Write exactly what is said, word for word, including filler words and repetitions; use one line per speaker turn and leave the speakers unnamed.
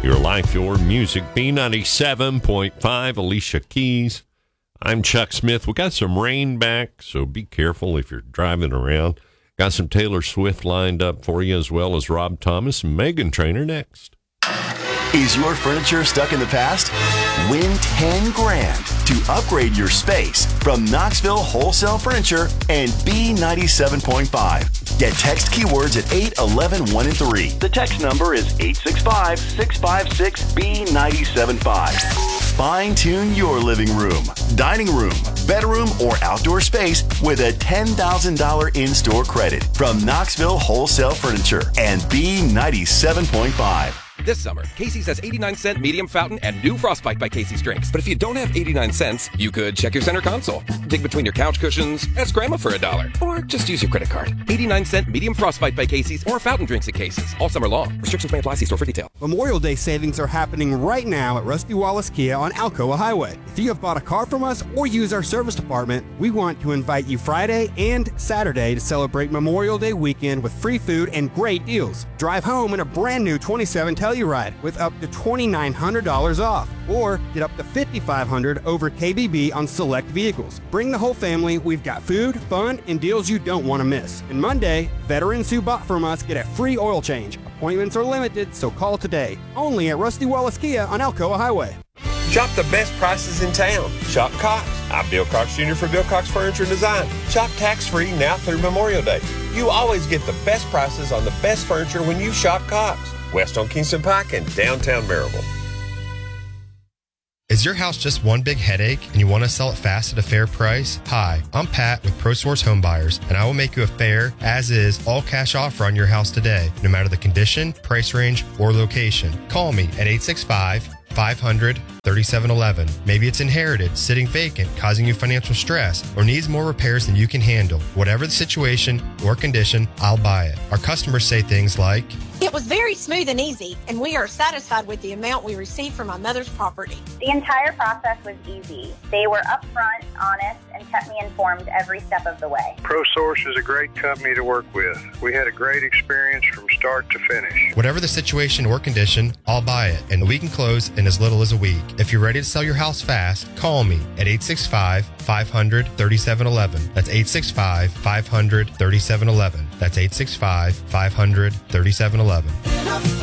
Your life, your music. B ninety-seven point five, Alicia Keys. I'm Chuck Smith. We got some rain back, so be careful if you're driving around. Got some Taylor Swift lined up for you, as well as Rob Thomas and Meghan Trainor next.
Is your furniture stuck in the past? Win ten grand to upgrade your space from Knoxville Wholesale Furniture and B ninety-seven point five. Get text keywords at eight eleven one and three. The text number is eight six five, six five six, B nine seven five. Fine-tune your living room, dining room, bedroom, or outdoor space with a ten thousand dollars in-store credit from Knoxville Wholesale Furniture and B ninety-seven point five.
This summer, Casey's has eighty-nine cent medium fountain and new Frostbite by Casey's drinks. But if you don't have eighty-nine cents, you could check your center console, dig between your couch cushions, ask Grandma for a dollar, or just use your credit card. eighty-nine cent medium Frostbite by Casey's or fountain drinks at Casey's all summer long. Restrictions may apply. See store for detail.
Memorial Day savings are happening right now at Rusty Wallace Kia on Alcoa Highway. If you have bought a car from us or use our service department, we want to invite you Friday and Saturday to celebrate Memorial Day weekend with free food and great deals. Drive home in a brand new twenty-seven Telluride with up to twenty-nine hundred dollars off, or get up to fifty-five hundred dollars over K B B on select vehicles. Bring the whole family. We've got food, fun, and deals you don't want to miss. And Monday, veterans who bought from us get a free oil change. Appointments are limited, so call today. Only at Rusty Wallace Kia on Alcoa Highway.
Shop the best prices in town. Shop Cox. I'm Bill Cox Junior for Bill Cox Furniture and Design. Shop tax-free now through Memorial Day. You always get the best prices on the best furniture when you shop Cox. West on Kingston Pike and downtown Maryville.
Is your house just one big headache and you want to sell it fast at a fair price? Hi, I'm Pat with ProSource Home Buyers, and I will make you a fair, as-is, all-cash offer on your house today, no matter the condition, price range, or location. Call me at eight six five, five hundred, thirty-seven eleven. Maybe it's inherited, sitting vacant, causing you financial stress, or needs more repairs than you can handle. Whatever the situation or condition, I'll buy it. Our customers say things like,
"It was very smooth and easy, and we are satisfied with the amount we received from my mother's property."
The entire process was easy. They were upfront, honest, and kept me informed every step of the way.
ProSource is a great company to work with. We had a great experience from start to finish.
Whatever the situation or condition, I'll buy it, and we can close in as little as a week. If you're ready to sell your house fast, call me at eight six five, five hundred, thirty-seven eleven. That's eight six five, five hundred, thirty-seven eleven. That's eight six five, five hundred, thirty-seven eleven.